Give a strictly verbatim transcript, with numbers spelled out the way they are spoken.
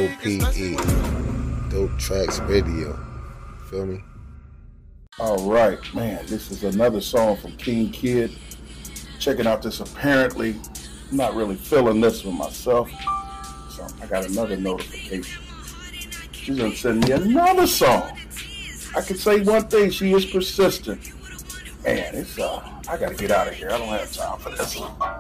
O P E. Dope Tracks Radio. Feel me? All right, man. This is another song from King Kid. Checking out this apparently. I'm not really feeling this one myself. So I got another notification. She's gonna send me another song. I can say one thing, she is persistent. Man, it's uh I gotta get out of here. I don't have time for this one.